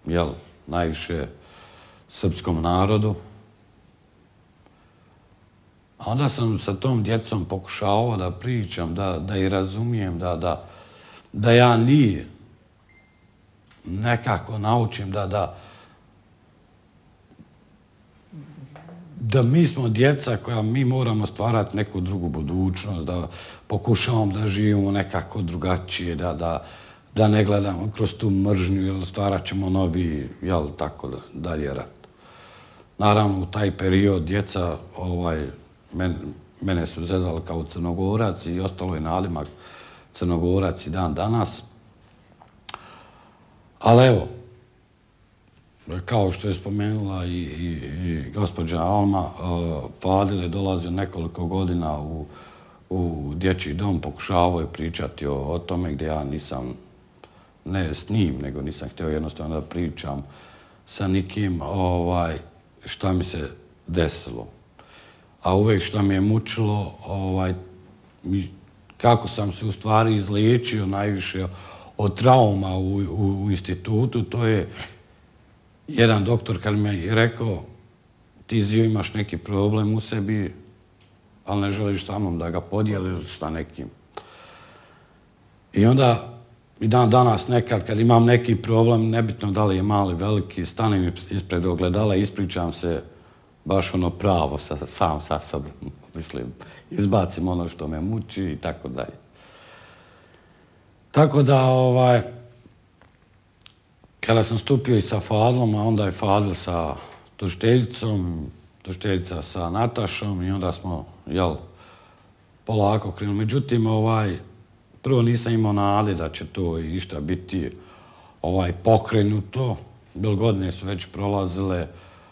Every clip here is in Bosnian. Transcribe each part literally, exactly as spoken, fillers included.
jel, najviše srpskom narodu. A onda sam sa tom djecom pokušavao da pričam, da, da i razumijem, da, da, da ja nije nekako naučim da, da, da mi smo djeca koja mi moramo stvarati neku drugu budućnost, da pokušavamo da živimo nekako drugačije, da, da, da ne gledamo kroz tu mržnju, jer stvarat ćemo novi, jel, tako dalje rat. Naravno, u taj period djeca, ovaj, men, mene su zezali kao Crnogorac i ostalo je nadimak Crnogorac i dan danas. Ali evo, kao što je spomenula i, i, i gospođa Alma, uh, Fadil je dolazio nekoliko godina u, u dječji dom, pokušavao je pričati o, o tome gdje ja nisam, ne s njim, nego nisam htio jednostavno da pričam sa nikim ovaj, šta mi se desilo. A uvijek šta mi je mučilo, ovaj, kako sam se u stvari izliječio najviše od trauma u, u, u institutu, to je jedan doktor kad mi je rekao ti Zio imaš neki problem u sebi, ali ne želiš sa mnom da ga podijeliš sa nekim. I onda i dan danas nekad kad imam neki problem, nebitno da li je mali, veliki, stanem ispred ogledala i ispričam se baš ono pravo sa, sam sa sobom. Mislim, izbacim ono što me muči i tako dalje. Tako da, ovaj, kada sam stupio i sa Fadlom, a onda je Fadl sa tužiteljicom, tužiteljica sa Natašom i onda smo, jel, polako krenuli. Međutim, ovaj, prvo nisam imao nade da će to išta biti ovaj, pokrenuto. Bil godine su već prolazile,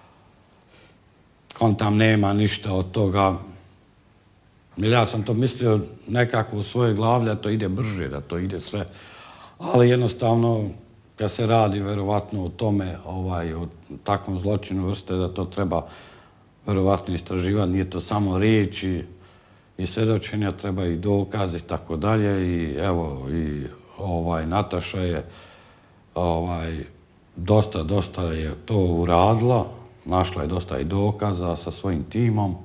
kontam nema ništa od toga. Ja sam to mislio nekako u svojoj glavi da to ide brže, da to ide sve. Ali jednostavno, kad se radi verovatno o tome, ovaj, o takvom zločinu vrste, da to treba verovatno istraživati. Nije to samo riječi i svjedočenja, treba i dokazi i tako dalje. I evo, i ovaj, Nataša je ovaj, dosta, dosta je to uradila. Našla je dosta i dokaza sa svojim timom.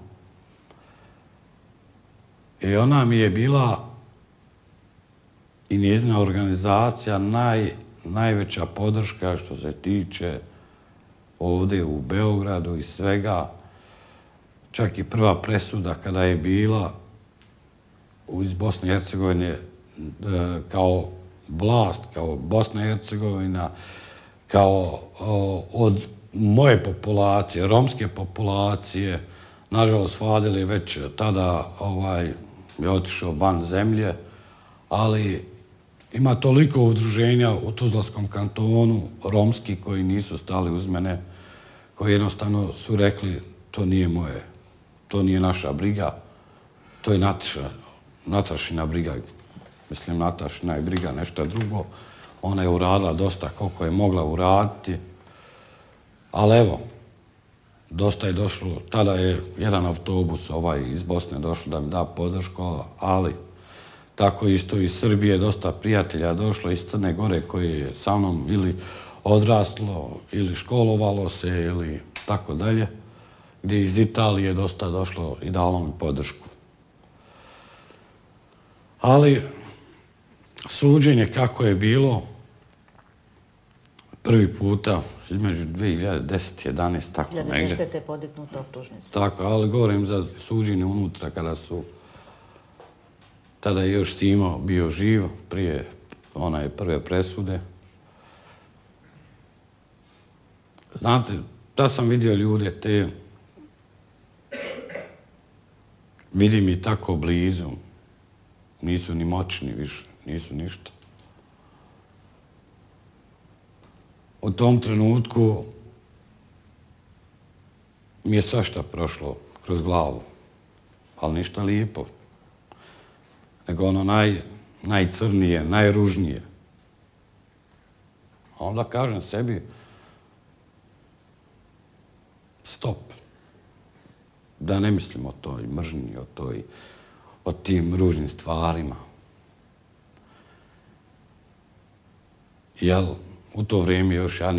I ona mi je bila i njezina organizacija naj, najveća podrška što se tiče ovdje u Beogradu i svega. Čak i prva presuda kada je bila iz Bosne i Hercegovine kao vlast, kao Bosna i Hercegovina, kao od moje populacije, romske populacije. Nažalost, Fadil je već tada ovaj, je otišao van zemlje, ali ima toliko udruženja u Tuzlanskom kantonu, romski, koji nisu stali uz mene, koji jednostavno su rekli to nije moje, to nije naša briga, to je Nataša, Natašina briga. Mislim, Natašina je briga nešto drugo. Ona je uradila dosta koliko je mogla uraditi, ali evo, dosta je došlo, tada je jedan autobus ovaj iz Bosne došlo da mi da podršku, ali tako isto iz Srbije dosta prijatelja došlo iz Crne Gore koji je sa mnom ili odraslo ili školovalo se ili tako dalje, gdje iz Italije dosta došlo i dalo mi podršku. Ali suđenje kako je bilo prvi puta između dvije hiljade desete i jedanaeste tako negdje. dvije hiljade desete je podignuta optužnica. Tako, ali govorim za suđenje unutra kada su, tada je još Simo bio živ prije one prve presude. Znate, da sam vidio ljude te, vidim i tako blizu, nisu ni moćni više, nisu ništa. U tom trenutku mi je svašta prošlo kroz glavu, ali ništa lijepo. Nego ono naj, najcrnije, najružnije. A onda kažem sebi, stop. Da ne mislim o toj mržnji, o, toj, o tim ružnim stvarima. Jel, u to vrijeme još ja